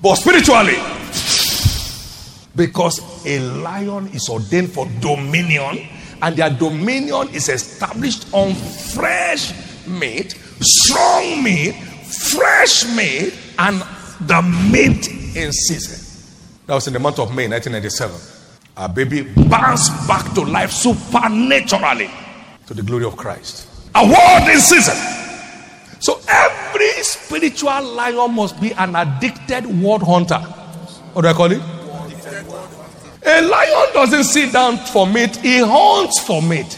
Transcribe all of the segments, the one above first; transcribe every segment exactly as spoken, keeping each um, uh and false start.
But spiritually, because a lion is ordained for dominion, and their dominion is established on fresh meat, strong meat, fresh meat, and the meat in season. That was in the month of May nineteen ninety-seven. Our baby bounced back to life supernaturally to the glory of Christ. A word in season. So every spiritual lion must be an addicted word hunter. What do I call it? A lion doesn't sit down for meat, he hunts for meat.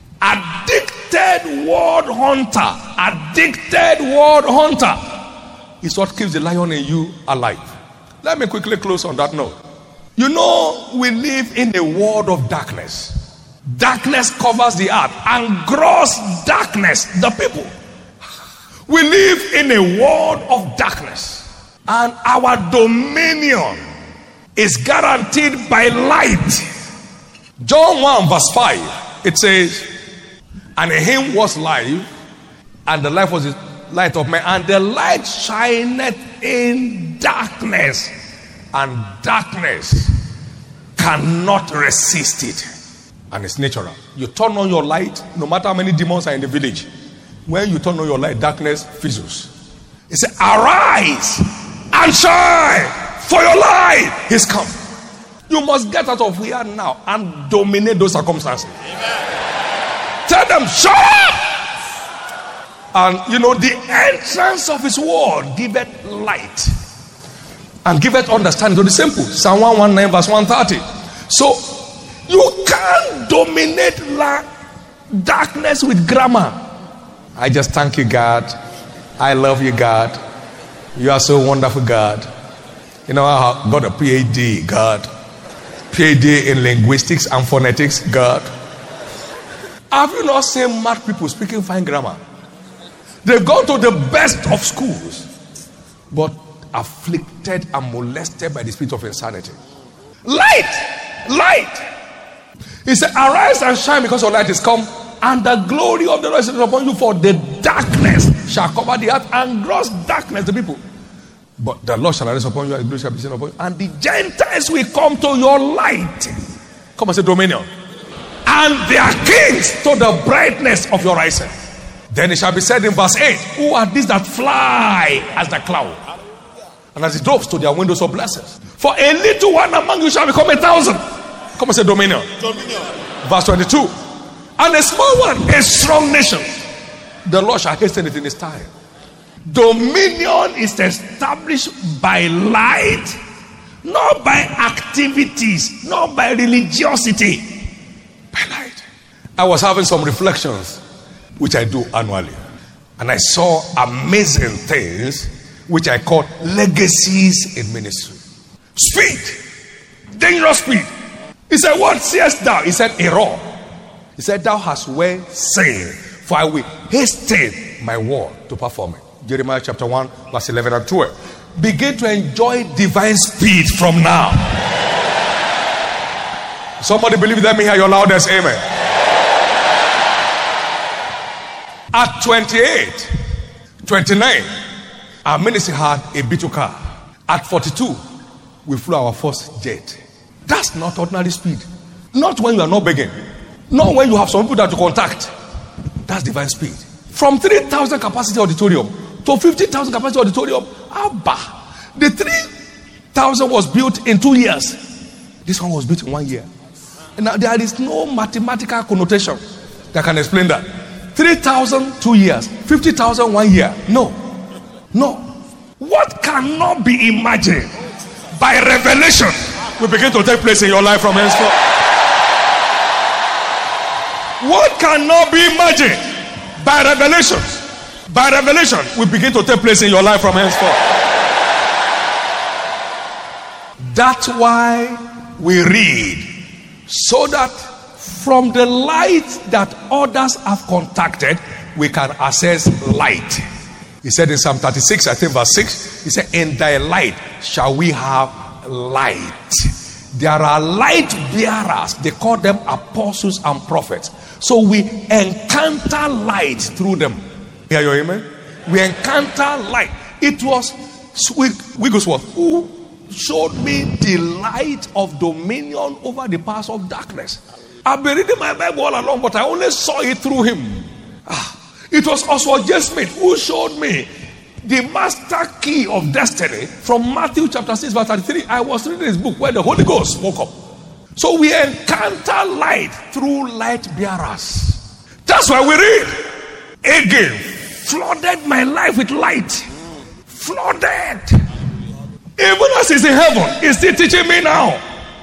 Addicted word hunter, addicted word hunter is what keeps the lion in you alive. Let me quickly close on that note. You know, we live in a world of darkness. Darkness covers the earth and gross darkness the people. We live in a world of darkness, and our dominion is guaranteed by light. John one verse five, it says, and in him was life, and the life was the light of man, and the light shineth in darkness, and darkness cannot resist it. And it's natural. You turn on your light, no matter how many demons are in the village. When you turn on your light, darkness fizzles. It says, arise and shine, for your light is come. You must get out of here now and dominate those circumstances. Amen. Tell them, shut up! And you know, the entrance of his word giveth light and giveth understanding to the simple. Psalm one nineteen verse one thirty. So you can't dominate la- darkness with grammar. I just thank you, God. I love you, God. You are so wonderful, God. You know, I got a P H D, God. P H D in linguistics and phonetics, God. Have you not seen mad people speaking fine grammar? They've gone to the best of schools, but afflicted and molested by the spirit of insanity. Light! Light! He said, arise and shine, because your light is come, and the glory of the Lord is upon you, for the darkness shall cover the earth, and gross darkness the people. But the Lord shall arise upon you, and glory shall be seen upon you, and the Gentiles will come to your light. Come and say dominion. And their kings to the brightness of your rising. Then it shall be said in verse eight, who are these that fly as the cloud, and as the doves to their windows of blessings? For a little one among you shall become a thousand. Come and say dominion. Dominion. Verse twenty-two. And a small one, a strong nation, the Lord shall hasten it in his time. Dominion is established by light, not by activities, not by religiosity. By light. I was having some reflections, which I do annually, and I saw amazing things which I call legacies in ministry. Speed, dangerous speed. He said, what seest thou? He said, a roar. He said, thou hast well said, for I will hasten my word to perform it. Jeremiah chapter one, verse eleven and twelve. Begin to enjoy divine speed from now. Somebody believe that? Me hear your loudest amen. At twenty-eight, twenty-nine, our ministry had a B two car. At forty-two, we flew our first jet. That's not ordinary speed. Not when you are not begging. Not when you have some people that you contact. That's divine speed. From three thousand capacity auditorium to fifty thousand capacity auditorium. Abba. The three thousand was built in two years. This one was built in one year. And now there is no mathematical connotation that can explain that. three thousand two years. fifty thousand one year. No. No. What cannot be imagined by revelation will begin to take place in your life from henceforth. What cannot be imagined by revelation, by revelation will begin to take place in your life from henceforth. That's why we read, so that from the light that others have contacted, we can access light. He said in Psalm thirty-six, I think verse six, he said, in thy light shall we have light. There are light bearers. They call them apostles and prophets. So we encounter light through them. Hear your amen? We encounter light. It was Wigglesworth, who showed me the light of dominion over the powers of darkness. I've been reading my Bible all along, but I only saw it through him. Ah, it was Oswald J. Smith who showed me the master key of destiny from Matthew chapter six, verse thirty-three. I was reading his book where the Holy Ghost spoke up. So we encounter light through light bearers. That's why we read. Again, flooded my life with light. Flooded. Even as he's in heaven, he's still teaching me now.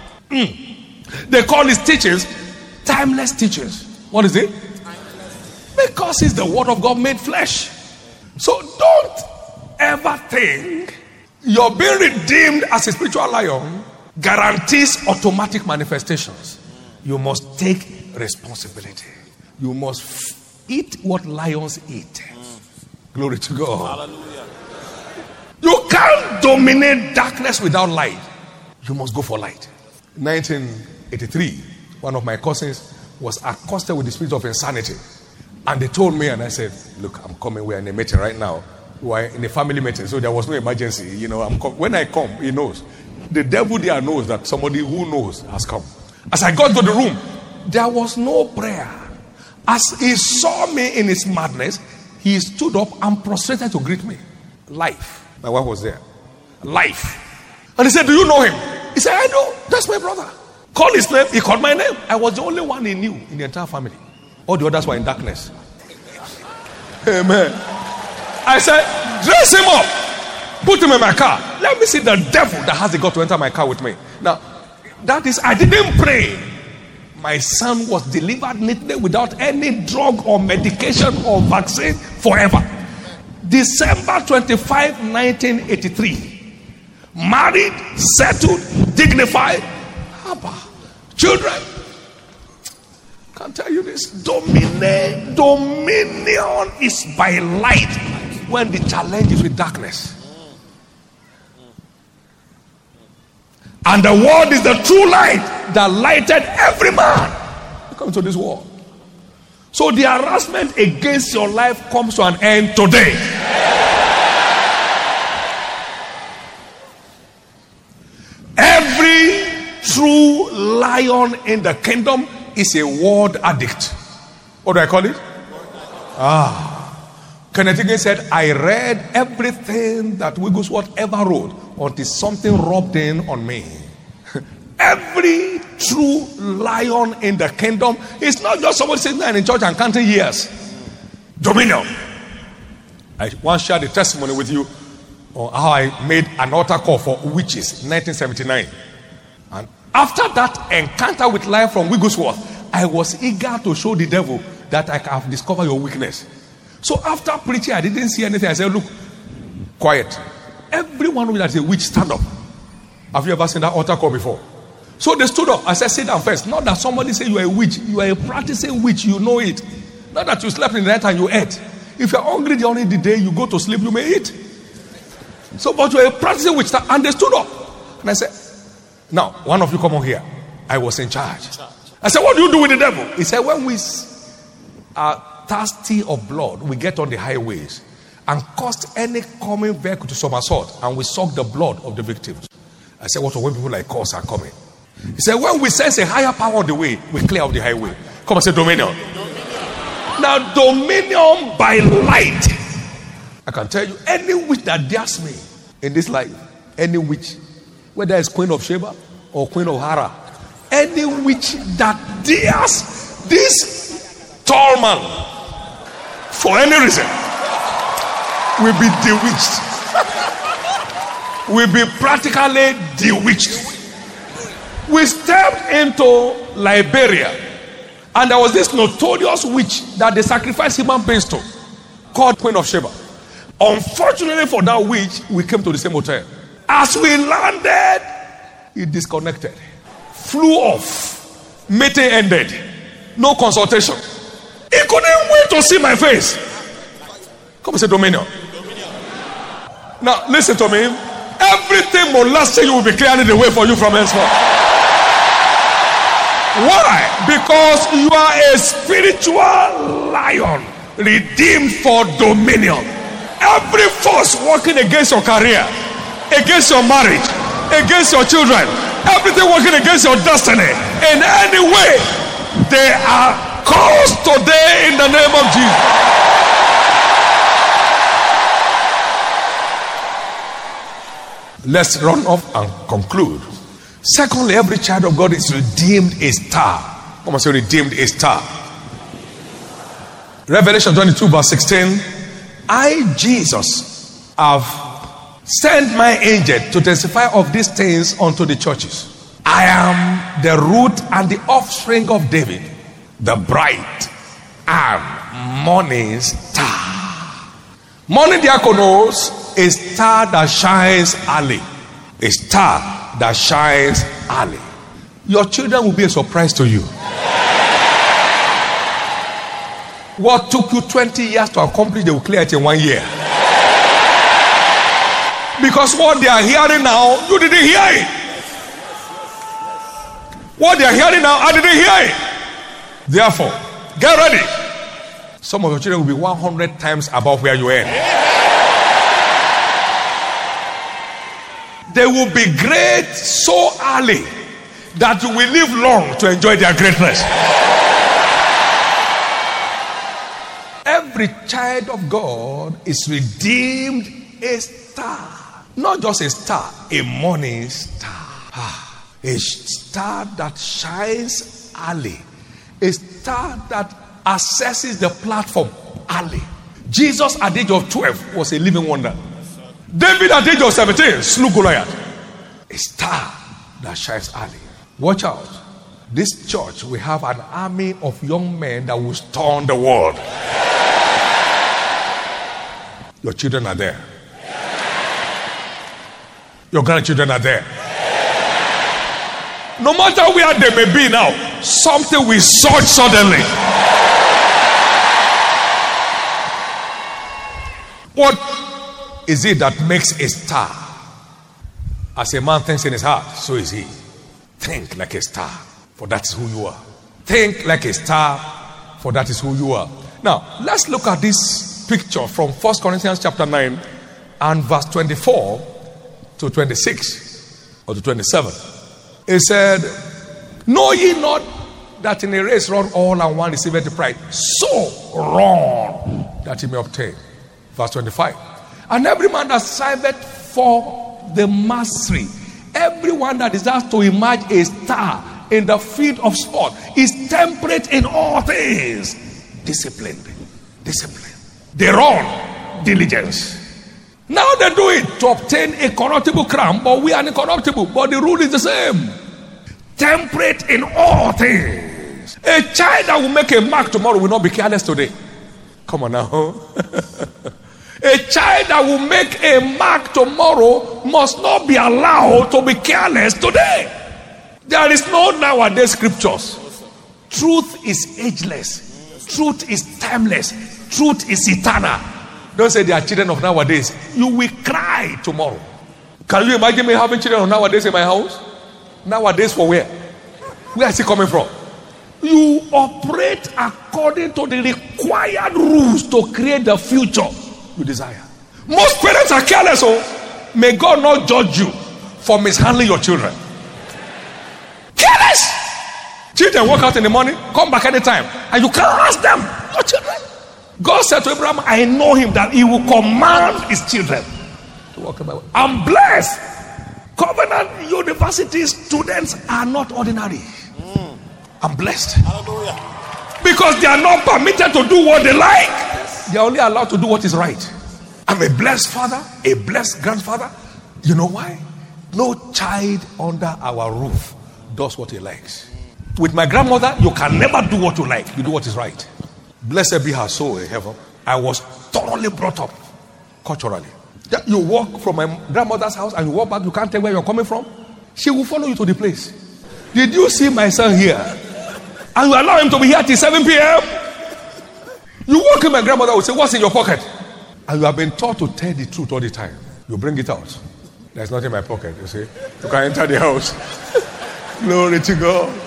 Mm. They call his teachings timeless teachings. What is it? Because it's the word of God made flesh. So don't ever think you're being redeemed as a spiritual lion guarantees automatic manifestations. You must take responsibility. You must f- eat what lions eat. Glory to God. Hallelujah. You can't dominate darkness without light. You must go for light. nineteen eighty-three, one of my cousins was accosted with the spirit of insanity. And they told me, and I said, look, I'm coming. We're in a meeting right now. We're in a family meeting, so there was no emergency. You know, I'm com- when I come, he knows. The devil there knows that somebody who knows has come. As I got to the room, there was no prayer. As he saw me in his madness, he stood up and prostrated to greet me. Life. My wife was there. Life. And he said, do you know him? He said, I know. That's my brother. Call his name. He called my name. I was the only one he knew in the entire family. All the others were in darkness. Amen. I said, dress him up. Put him in my car. Let me see the devil that has the God to enter my car with me. Now, that is, I didn't pray. My son was delivered neatly without any drug or medication or vaccine forever. December twenty-fifth, nineteen eighty-three. Married, settled, dignified. Abba. Children. Can't tell you this. Dominion, dominion is by light when the challenge is with darkness. And the word is the true light that lighted every man. Come to this world. So the harassment against your life comes to an end today. Every true lion in the kingdom is a word addict. What do I call it? Ah. Kenneth Hagin said, I read everything that Wigglesworth ever wrote until something rubbed in on me. Every true lion in the kingdom is not just somebody sitting there in church and counting years. Dominion. I once shared a testimony with you on how I made an altar call for witches in nineteen seventy-nine. And after that encounter with life from Wigglesworth, I was eager to show the devil that I have discovered your weakness. So after preaching, I didn't see anything. I said, look, quiet. Everyone that is a witch, stand up. Have you ever seen that altar call before? So they stood up. I said, sit down first. Not that somebody say you are a witch. You are a practicing witch. You know it. Not that you slept in the night and you ate. If you are hungry during the day, you go to sleep, you may eat. So, but you are a practicing witch. And they stood up. And I said, now, one of you come on here. I was in charge. I said, what do you do with the devil? He said, when we are thirsty of blood, we get on the highways and cause any coming vehicle to somersault, and we suck the blood of the victims. I said, what when people like us are coming? He said, when we sense a higher power on the way, we clear out the highway. Come and say dominion. Dominion. Now, dominion by light. I can tell you, any witch that dares me in this life, any witch, whether it's Queen of Sheba or Queen of Hara, any witch that dares this tall man for any reason will be bewitched. Will be practically bewitched. We stepped into Liberia, and there was this notorious witch that they sacrificed human beings to, called Queen of Sheba. Unfortunately for that witch, we came to the same hotel. As we landed, he disconnected, flew off, meeting ended, no consultation. He couldn't wait to see my face. Come and say dominion. Now listen to me. Everything molesting you will be clearing the way for you from henceforth. Why? Because you are a spiritual lion redeemed for dominion. Every force working against your career, against your marriage, against your children, everything working against your destiny in any way, they are caused today in the name of Jesus. Let's run off and conclude. Secondly, every child of God is redeemed a star. Come on, say redeemed a star. Revelation twenty-two verse sixteen. I, Jesus, have sent my angel to testify of these things unto the churches. I am the root and the offspring of David, the bright and morning star. Morning diakonos, a star that shines early. A star that shines early. Your children will be a surprise to you. What took you twenty years to accomplish, they will clear it in one year. Because what they are hearing now, you didn't hear it. What they are hearing now, I didn't hear it. Therefore, get ready. Some of your children will be one hundred times above where you are. They will be great so early that you will live long to enjoy their greatness. Every child of God is redeemed a star. Not just a star, a morning star. A star that shines early. A star that accesses the platform early. Jesus at the age of twelve was a living wonder. David at the age of seventeen slew Goliath. A star that shines early. Watch out. This church will have an army of young men that will storm the world. Your children are there. Your grandchildren are there. No matter where they may be now, something will surge suddenly. What is it that makes a star? As a man thinks in his heart, so is he. Think like a star, for that is who you are. Think like a star, for that is who you are. Now, let's look at this picture from First Corinthians chapter nine and verse twenty-four to twenty-six or to twenty-seven. It said, know ye not that in a race run all and one receiveth the prize? So run that he may obtain. Verse twenty-five. And every man that striveth for the mastery, everyone that desires to emerge a star in the field of sport, is temperate in all things. Disciplined. Discipline. They run diligence. Now they do it to obtain a corruptible crown, but we are incorruptible. But the rule is the same. Temperate in all things. A child that will make a mark tomorrow will not be careless today. Come on now. A child that will make a mark tomorrow must not be allowed to be careless today. There is no nowadays scriptures. Truth is ageless. Truth is timeless. Truth is eternal. Don't say they are children of nowadays. You will cry tomorrow. Can you imagine me having children of nowadays in my house? Nowadays for where? Where is it coming from? You operate according to the required rules to create the future you desire. Most parents are careless. Oh, may God not judge you for mishandling your children. Careless. Children walk out in the morning, come back anytime, and you can't ask them. Your children. God said to Abraham, I know him that he will command his children to walk in my way. I'm blessed. Covenant University students are not ordinary. Mm. I'm blessed. Hallelujah. Because they are not permitted to do what they like. Yes. They are only allowed to do what is right. I'm a blessed father, a blessed grandfather. You know why? No child under our roof does what he likes. With my grandmother, you can never do what you like. You do what is right. Blessed be her soul in heaven. I was thoroughly brought up culturally. You walk from my grandmother's house and you walk back, you can't tell where you're coming from. She will follow you to the place. Did you see my son here? And you allow him to be here till seven p.m. You walk in, my grandmother will say, what's in your pocket? And you have been taught to tell the truth all the time. You bring it out. There's nothing in my pocket, you see. You can enter the house. Glory to God.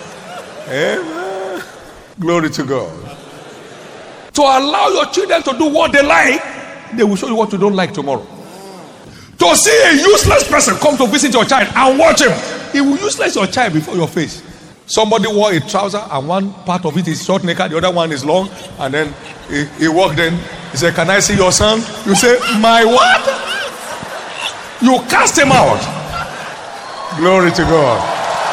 Amen. Glory to God. To allow your children to do what they like, they will show you what you don't like tomorrow. To see a useless person come to visit your child and watch him, he will useless your child before your face. Somebody wore a trouser and one part of it is short naked, the other one is long, and then he, he walked in. He said, "Can I see your son?" You say, "My what?" You cast him out. Glory to God.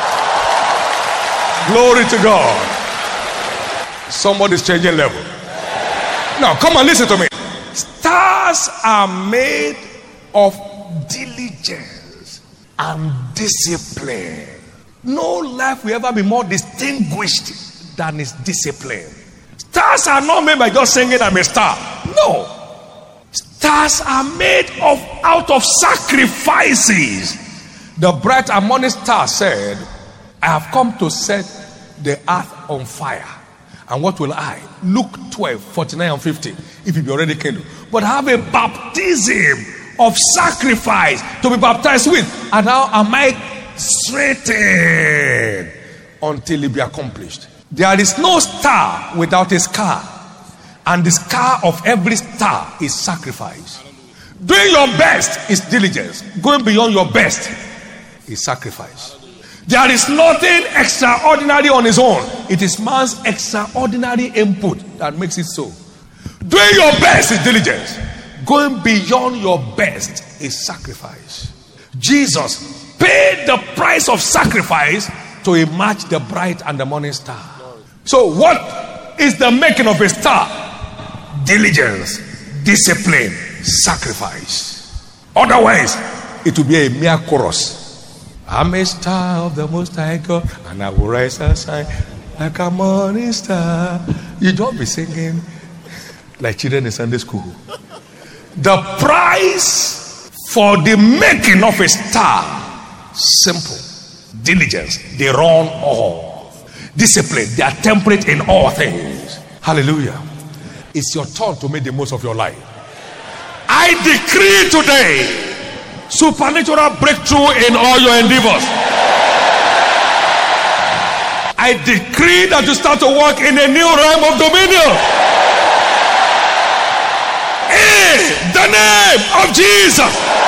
Glory to God. Somebody's changing level. Now, come on, listen to me. Stars are made of diligence and discipline. No life will ever be more distinguished than its discipline. Stars are not made by just singing "I'm a star." No. Stars are made of out of sacrifices. The bright and morning star said, "I have come to set the earth on fire. And what will I?" Luke twelve, forty-nine and fifty. If it be already kindled. But have a baptism of sacrifice to be baptized with. And now am I straightened until it be accomplished. There is no star without a scar. And the scar of every star is sacrifice. Doing your best is diligence. Going beyond your best is sacrifice. There is nothing extraordinary on its own. It is man's extraordinary input that makes it so. Doing your best is diligence. Going beyond your best is sacrifice. Jesus paid the price of sacrifice to match the bright and the morning star. So what is the making of a star? Diligence, discipline, sacrifice. Otherwise, it will be a mere chorus. "I'm a star of the Most High God, and I will rise and shine like a morning star." You don't be singing like children in Sunday school. The price for the making of a star, simple. Diligence, they run all. Discipline, they are temperate in all things. Hallelujah. It's your turn to make the most of your life. I decree today supernatural breakthrough in all your endeavors. I decree that you start to walk in a new realm of dominion. In the name of Jesus.